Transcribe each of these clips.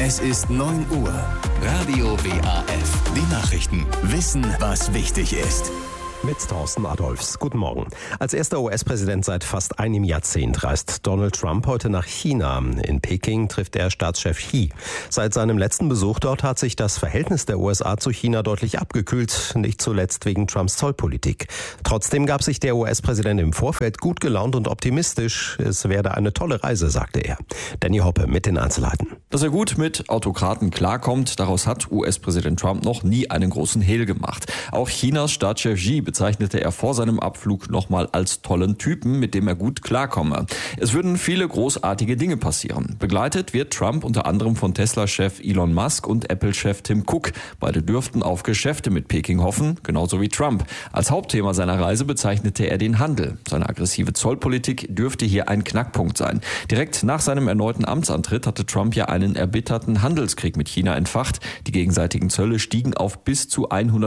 Es ist 9 Uhr. Radio WAF. Die Nachrichten. Wissen, was wichtig ist. Mit Thorsten Adolfs. Guten Morgen. Als erster US-Präsident seit fast einem Jahrzehnt reist Donald Trump heute nach China. In Peking trifft er Staatschef Xi. Seit seinem letzten Besuch dort hat sich das Verhältnis der USA zu China deutlich abgekühlt, nicht zuletzt wegen Trumps Zollpolitik. Trotzdem gab sich der US-Präsident im Vorfeld gut gelaunt und optimistisch. Es werde eine tolle Reise, sagte er. Danny Hoppe mit den Einzelheiten. Dass er gut mit Autokraten klarkommt, daraus hat US-Präsident Trump noch nie einen großen Hehl gemacht. Auch Chinas Staatschef Xi bezeichnete er vor seinem Abflug nochmal als tollen Typen, mit dem er gut klarkomme. Es würden viele großartige Dinge passieren. Begleitet wird Trump unter anderem von Tesla-Chef Elon Musk und Apple-Chef Tim Cook. Beide dürften auf Geschäfte mit Peking hoffen, genauso wie Trump. Als Hauptthema seiner Reise bezeichnete er den Handel. Seine aggressive Zollpolitik dürfte hier ein Knackpunkt sein. Direkt nach seinem erneuten Amtsantritt hatte Trump ja einen erbitterten Handelskrieg mit China entfacht. Die gegenseitigen Zölle stiegen auf bis zu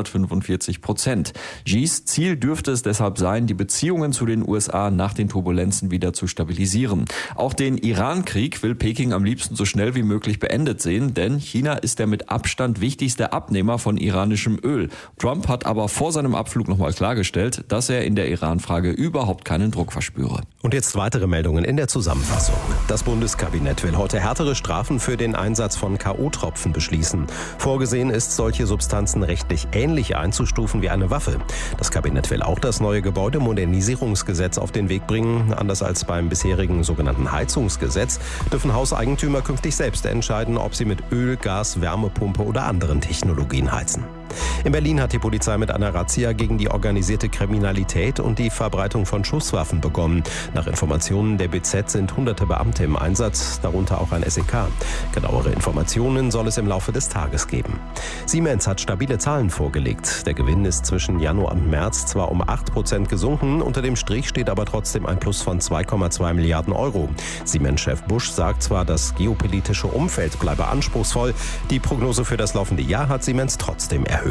145%. Xis Ziel dürfte es deshalb sein, die Beziehungen zu den USA nach den Turbulenzen wieder zu stabilisieren. Auch den Iran-Krieg will Peking am liebsten so schnell wie möglich beendet sehen, denn China ist der mit Abstand wichtigste Abnehmer von iranischem Öl. Trump hat aber vor seinem Abflug nochmal klargestellt, dass er in der Iran-Frage überhaupt keinen Druck verspüre. Und jetzt weitere Meldungen in der Zusammenfassung. Das Bundeskabinett will heute härtere Strafen für den Einsatz von K.O.-Tropfen beschließen. Vorgesehen ist, solche Substanzen rechtlich ähnlich einzustufen wie eine Waffe. Das Kabinett will auch das neue Gebäudemodernisierungsgesetz auf den Weg bringen. Anders als beim bisherigen sogenannten Heizungsgesetz dürfen Hauseigentümer künftig selbst entscheiden, ob sie mit Öl, Gas, Wärmepumpe oder anderen Technologien heizen. In Berlin hat die Polizei mit einer Razzia gegen die organisierte Kriminalität und die Verbreitung von Schusswaffen begonnen. Nach Informationen der BZ sind hunderte Beamte im Einsatz, darunter auch ein SEK. Genauere Informationen soll es im Laufe des Tages geben. Siemens hat stabile Zahlen vorgelegt. Der Gewinn ist zwischen Januar und März zwar um 8% gesunken, unter dem Strich steht aber trotzdem ein Plus von 2,2 Milliarden Euro. Siemens-Chef Busch sagt zwar, das geopolitische Umfeld bleibe anspruchsvoll, die Prognose für das laufende Jahr hat Siemens trotzdem erhöht.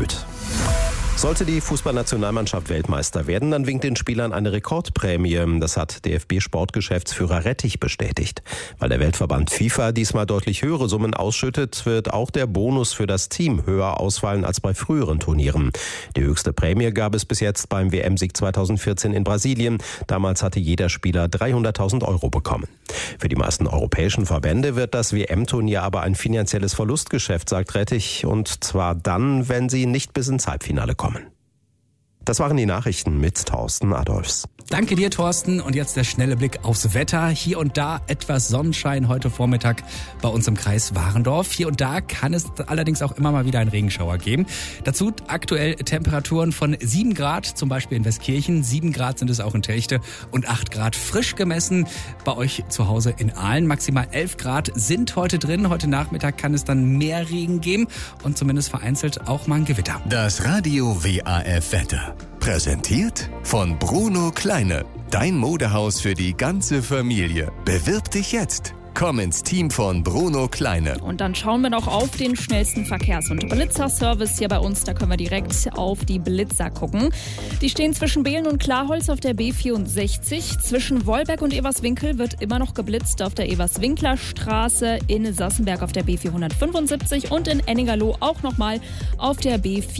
Sollte die Fußballnationalmannschaft Weltmeister werden, dann winkt den Spielern eine Rekordprämie. Das hat DFB-Sportgeschäftsführer Rettich bestätigt. Weil der Weltverband FIFA diesmal deutlich höhere Summen ausschüttet, wird auch der Bonus für das Team höher ausfallen als bei früheren Turnieren. Die höchste Prämie gab es bis jetzt beim WM-Sieg 2014 in Brasilien. Damals hatte jeder Spieler 300.000 Euro bekommen. Für die meisten europäischen Verbände wird das WM-Turnier aber ein finanzielles Verlustgeschäft, sagt Rettich. Und zwar dann, wenn sie nicht bis ins Halbfinale kommen. Das waren die Nachrichten mit Thorsten Adolfs. Danke dir, Thorsten. Und jetzt der schnelle Blick aufs Wetter. Hier und da etwas Sonnenschein heute Vormittag bei uns im Kreis Warendorf. Hier und da kann es allerdings auch immer mal wieder einen Regenschauer geben. Dazu aktuell Temperaturen von 7 Grad, zum Beispiel in Westkirchen. 7 Grad sind es auch in Telchte und 8 Grad frisch gemessen bei euch zu Hause in Aalen. Maximal 11 Grad sind heute drin. Heute Nachmittag kann es dann mehr Regen geben und zumindest vereinzelt auch mal ein Gewitter. Das Radio WAF Wetter. Präsentiert von Bruno Kleine. Dein Modehaus für die ganze Familie. Bewirb dich jetzt. Komm ins Team von Bruno Kleine. Und dann schauen wir noch auf den schnellsten Verkehrs- und Blitzerservice hier bei uns. Da können wir direkt auf die Blitzer gucken. Die stehen zwischen Behlen und Klarholz auf der B64. Zwischen Wollberg und Everswinkel wird immer noch geblitzt auf der Everswinklerstraße, in Sassenberg auf der B475 und in Ennigerloh auch nochmal auf der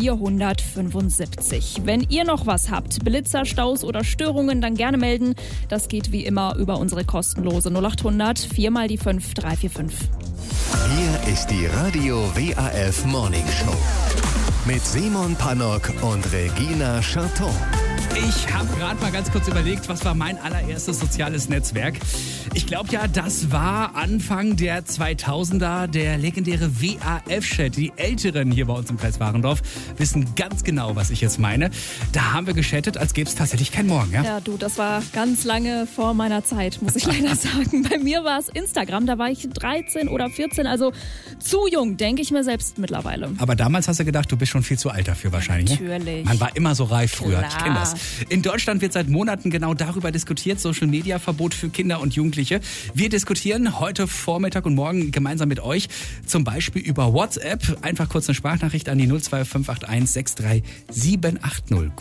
B475. Wenn ihr noch was habt, Blitzer, Staus oder Störungen, dann gerne melden. Das geht wie immer über unsere kostenlose 0800 4 mal die 5345. Hier ist die Radio WAF Morning Show. Mit Simon Pannock und Regina Charton. Ich habe gerade mal ganz kurz überlegt, was war mein allererstes soziales Netzwerk. Ich glaube ja, das war Anfang der 2000er, der legendäre WAF-Chat. Die Älteren hier bei uns im Kreis Warendorf wissen ganz genau, was ich jetzt meine. Da haben wir geschattet, als gäbe es tatsächlich kein Morgen. Ja, du, das war ganz lange vor meiner Zeit, muss ich leider sagen. Bei mir war es Instagram, da war ich 13 oder 14, also zu jung, denke ich mir selbst mittlerweile. Aber damals hast du gedacht, du bist schon viel zu alt dafür wahrscheinlich. Natürlich. Man war immer so reif früher, Klar. Ich kenne das. In Deutschland wird seit Monaten genau darüber diskutiert, Social-Media-Verbot für Kinder und Jugendliche. Wir diskutieren heute Vormittag und morgen gemeinsam mit euch, zum Beispiel über WhatsApp. Einfach kurz eine Sprachnachricht an die 02581 63780.